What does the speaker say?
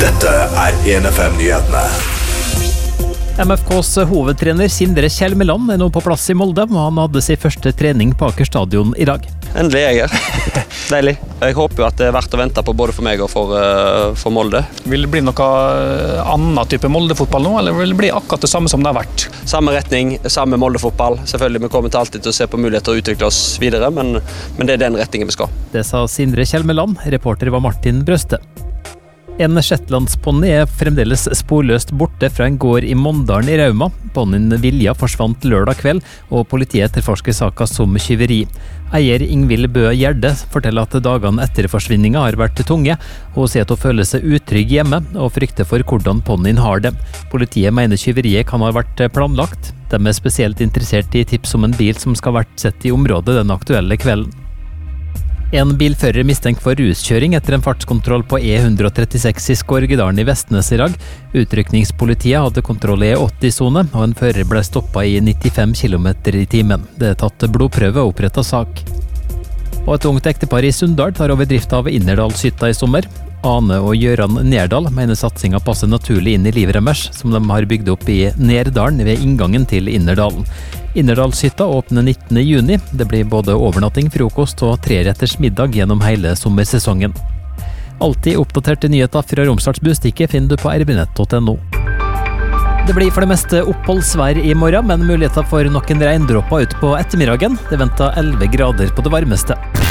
Dette 1FM-nyhetene. MFKs hovedtrener Sindre Kjelmeland nå på plass i Molde, og han hadde sin første trening på Aker stadion i dag. Endelig er jeg her. Deilig. Jeg håper jo at det er verdt å vente på både for meg og for Molde. Vil det bli noe annen type Molde-fotball nå, eller vil det bli akkurat det samme som det har vært? Samme retning, samme Molde-fotball. Selvfølgelig, vi kommer til alltid til å se på muligheter å utvikle oss videre, men det er den retningen vi skal. Det sa Sindre Kjelmeland, reporter var Martin Brøste. En shetlandsponni er fremdeles sporløst borte fra en gård i Mondalen i Rauma. Ponnien Vilja forsvant lørdag kveld, og politiet etterforsker saka som tyveri. Eier Ingvild Bø Gjerde forteller at dagene etter forsvinninga har vært tunge, og sier at hun føler seg utrygg hjemme og frykter for hvordan ponnien har det. Politiet mener tyveriet kan ha vært planlagt. De er spesielt interessert i tips om en bil som skal ha vært sett i området den aktuelle kvelden. En bilfører mistenkt for ruskjøring etter en fartskontroll på E136 i Skorgedalen i Vestnes i dag. Utrykningspolitiet hadde kontroll i E80-sone, og en fører ble stoppet i 95 km i timen. Det er tatt blodprøve og opprettet sak. Og et ungt ektepar i Sunndal tar over drift av Innerdalshytta i sommer. Ane og Gjøran Nerdal mener satsingen passer naturlig inn i livet deres, som de har bygd opp i Nerdalen ved inngangen til Innerdalen. Innerdalshytta åpner 19. juni. Det blir både overnatting, frokost og 3-retters middag gjennom hele sommersesongen. Alltid oppdaterte nyheter fra Romsdals Bustikke finner du på rbnett.no. Det blir for det meste oppholdsvær i morgen, men muligheter for noen regndråper ut på ettermiddagen. Det venter 11 grader på det varmeste.